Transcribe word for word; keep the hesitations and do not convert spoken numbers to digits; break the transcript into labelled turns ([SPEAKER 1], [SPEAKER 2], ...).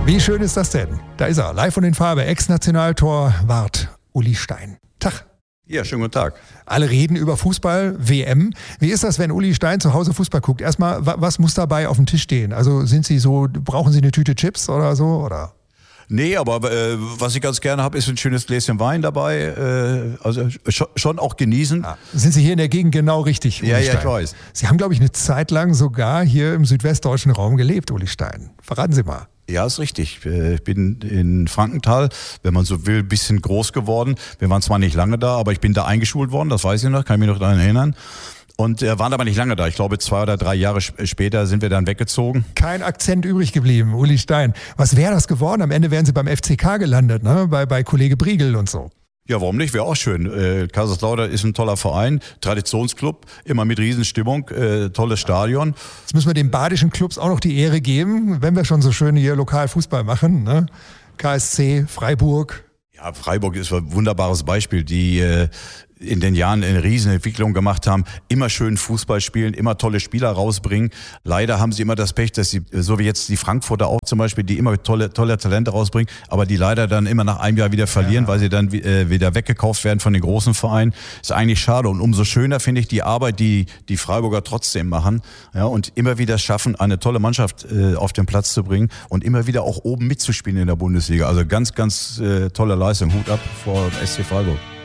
[SPEAKER 1] Wie schön ist das denn? Da ist er, live und in Farbe, Ex-Nationaltorwart Uli Stein. Tag.
[SPEAKER 2] Ja, schönen guten Tag.
[SPEAKER 1] Alle reden über Fußball, W M. Wie ist das, wenn Uli Stein zu Hause Fußball guckt? Erstmal, was muss dabei auf dem Tisch stehen? Also sind Sie so, brauchen Sie eine Tüte Chips oder so? Oder?
[SPEAKER 2] Nee, aber äh, was ich ganz gerne habe, ist ein schönes Gläschen Wein dabei. Äh, also schon, schon auch genießen.
[SPEAKER 1] Ah, sind Sie hier in der Gegend genau richtig, Uli
[SPEAKER 2] Ja,
[SPEAKER 1] Stein?
[SPEAKER 2] ja, ich weiß.
[SPEAKER 1] Sie haben, glaube ich, eine Zeit lang sogar hier im südwestdeutschen Raum gelebt, Uli Stein. Verraten Sie mal.
[SPEAKER 2] Ja, ist richtig. Ich bin in Frankenthal, wenn man so will, ein bisschen groß geworden. Wir waren zwar nicht lange da, aber ich bin da eingeschult worden, das weiß ich noch, kann ich mich noch daran erinnern. Und äh, waren aber nicht lange da. Ich glaube, zwei oder drei Jahre später sind wir dann weggezogen.
[SPEAKER 1] Kein Akzent übrig geblieben, Uli Stein. Was wäre das geworden? Am Ende wären Sie beim F C K gelandet, ne? bei, bei Kollege Briegel und so.
[SPEAKER 2] Ja, warum nicht? Wäre auch schön. Äh, Kaiserslautern ist ein toller Verein, Traditionsclub, immer mit Riesenstimmung, äh, tolles Stadion.
[SPEAKER 1] Jetzt müssen wir den badischen Clubs auch noch die Ehre geben, wenn wir schon so schön hier lokal Fußball machen. Ne? K S C, Freiburg.
[SPEAKER 2] Ja, Freiburg ist ein wunderbares Beispiel, die äh, in den Jahren eine Riesenentwicklung gemacht haben, immer schön Fußball spielen, immer tolle Spieler rausbringen. Leider haben sie immer das Pech, dass sie, so wie jetzt die Frankfurter auch zum Beispiel, die immer tolle, tolle Talente rausbringen, aber die leider dann immer nach einem Jahr wieder verlieren, ja. weil sie dann äh, wieder weggekauft werden von den großen Vereinen. Ist eigentlich schade und umso schöner finde ich die Arbeit, die die Freiburger trotzdem machen, ja, und immer wieder schaffen, eine tolle Mannschaft äh, auf den Platz zu bringen und immer wieder auch oben mitzuspielen in der Bundesliga. Also ganz, ganz äh, tolle Leistung. Hut ab vor S C Freiburg.